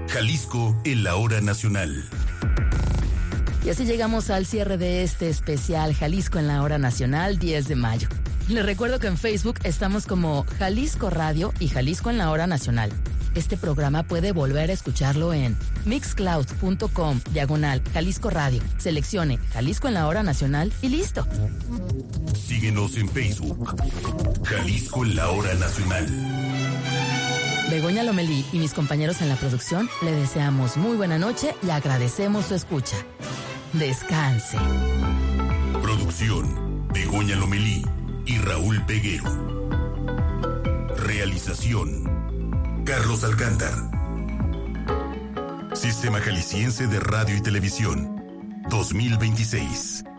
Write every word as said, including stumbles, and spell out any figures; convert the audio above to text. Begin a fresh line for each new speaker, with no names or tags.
Jalisco en la hora nacional.
Y así llegamos al cierre de este especial Jalisco en la hora nacional, diez de mayo. Les recuerdo que en Facebook estamos como Jalisco Radio y Jalisco en la hora nacional. Este programa puede volver a escucharlo en mixcloud.com, diagonal, Jalisco Radio. Seleccione Jalisco en la hora nacional y listo.
Síguenos en Facebook, Jalisco en la hora nacional.
Begoña Lomelí y mis compañeros en la producción le deseamos muy buena noche y agradecemos su escucha. Descanse.
Producción, Begoña Lomelí y Raúl Peguero. Realización, Carlos Alcántar. Sistema Jalisciense de Radio y Televisión, dos mil veintiséis.